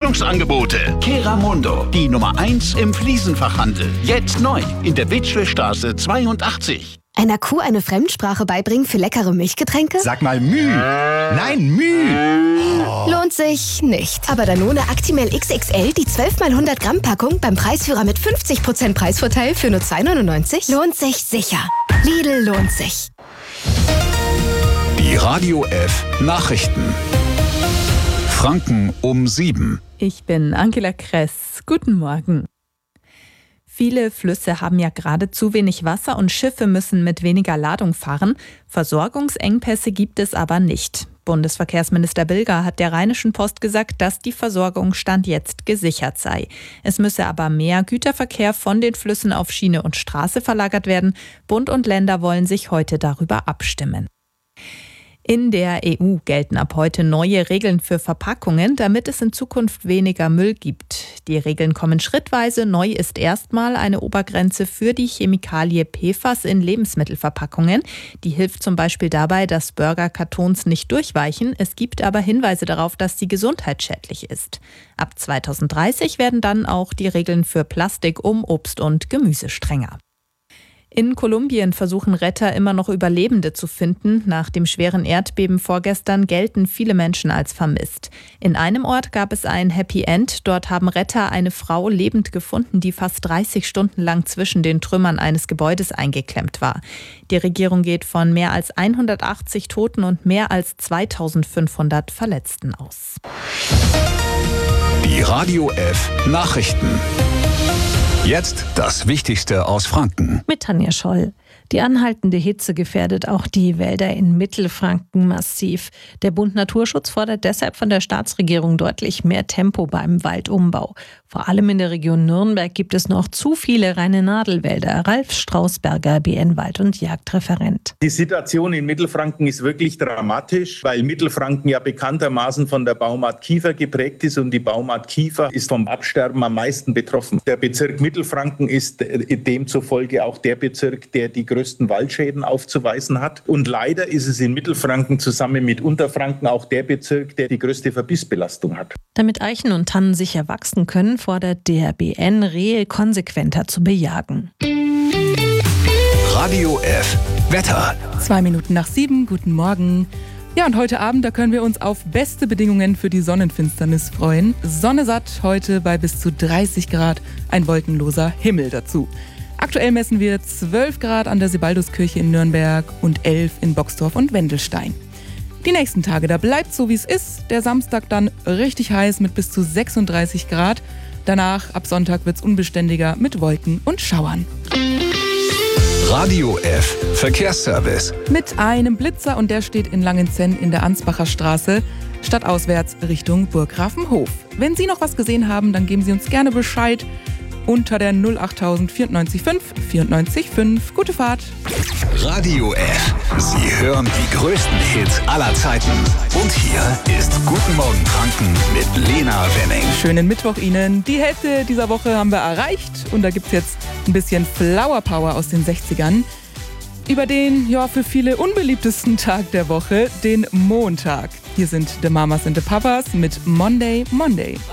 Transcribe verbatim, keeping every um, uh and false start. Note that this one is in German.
Vermittlungsangebote. Keramundo, die Nummer eins im Fliesenfachhandel. Jetzt neu in der Witschlestraße zweiundachtzig. Einer Kuh eine Fremdsprache beibringen für leckere Milchgetränke? Sag mal Müh. Nein, Müh. Oh. Lohnt sich nicht. Aber Danone Actimel X X L, die zwölf mal hundert Gramm Packung beim Preisführer mit fünfzig Prozent Preisvorteil für nur zwei neunundneunzig? Lohnt sich sicher. Lidl lohnt sich. Die Radio F Nachrichten. Franken um sieben. Ich bin Angela Kress. Guten Morgen. Viele Flüsse haben ja gerade zu wenig Wasser und Schiffe müssen mit weniger Ladung fahren. Versorgungsengpässe gibt es aber nicht. Bundesverkehrsminister Bilger hat der Rheinischen Post gesagt, dass die Versorgung Stand jetzt gesichert sei. Es müsse aber mehr Güterverkehr von den Flüssen auf Schiene und Straße verlagert werden. Bund und Länder wollen sich heute darüber abstimmen. In der E U gelten ab heute neue Regeln für Verpackungen, damit es in Zukunft weniger Müll gibt. Die Regeln kommen schrittweise. Neu ist erstmal eine Obergrenze für die Chemikalie P F A S in Lebensmittelverpackungen. Die hilft zum Beispiel dabei, dass Burgerkartons nicht durchweichen. Es gibt aber Hinweise darauf, dass sie gesundheitsschädlich ist. Ab zweitausenddreißig werden dann auch die Regeln für Plastik um Obst und Gemüse strenger. In Kolumbien versuchen Retter immer noch Überlebende zu finden. Nach dem schweren Erdbeben vorgestern gelten viele Menschen als vermisst. In einem Ort gab es ein Happy End. Dort haben Retter eine Frau lebend gefunden, die fast dreißig Stunden lang zwischen den Trümmern eines Gebäudes eingeklemmt war. Die Regierung geht von mehr als hundertachtzig Toten und mehr als zweitausendfünfhundert Verletzten aus. Die Radio F Nachrichten. Jetzt das Wichtigste aus Franken. Mit Tanja Scholl. Die anhaltende Hitze gefährdet auch die Wälder in Mittelfranken massiv. Der Bund Naturschutz fordert deshalb von der Staatsregierung deutlich mehr Tempo beim Waldumbau. Vor allem in der Region Nürnberg gibt es noch zu viele reine Nadelwälder. Ralf Strausberger, B N Wald- und Jagdreferent. Die Situation in Mittelfranken ist wirklich dramatisch, weil Mittelfranken ja bekanntermaßen von der Baumart Kiefer geprägt ist und die Baumart Kiefer ist vom Absterben am meisten betroffen. Der Bezirk Mittelfranken ist demzufolge auch der Bezirk, der die größten Waldschäden aufzuweisen hat. Und leider ist es in Mittelfranken zusammen mit Unterfranken auch der Bezirk, der die größte Verbissbelastung hat. Damit Eichen und Tannen sicher wachsen können, fordert der B N, Rehe konsequenter zu bejagen. Radio F Wetter. Zwei Minuten nach sieben, guten Morgen. Ja, und heute Abend, da können wir uns auf beste Bedingungen für die Sonnenfinsternis freuen. Sonne satt, heute bei bis zu dreißig Grad, ein wolkenloser Himmel dazu. Aktuell messen wir zwölf Grad an der Sebalduskirche in Nürnberg und elf in Boxdorf und Wendelstein. Die nächsten Tage, da bleibt so wie es ist. Der Samstag dann richtig heiß mit bis zu sechsunddreißig Grad. Danach, ab Sonntag, wird's unbeständiger mit Wolken und Schauern. Radio F Verkehrsservice. Mit einem Blitzer und der steht in Langenzenn in der Ansbacher Straße, stadtauswärts Richtung Burggrafenhof. Wenn Sie noch was gesehen haben, dann geben Sie uns gerne Bescheid unter der null acht null null vier neun fünf vier neun fünf. Gute Fahrt. Radio F. Sie hören die größten Hits aller Zeiten. Und hier ist Guten Morgen Franken mit Lena Wenning. Schönen Mittwoch Ihnen. Die Hälfte dieser Woche haben wir erreicht und da gibt's jetzt ein bisschen Flower Power aus den sechzigern. Über den, ja, für viele unbeliebtesten Tag der Woche, den Montag. Hier sind The Mamas and the Papas mit Monday, Monday.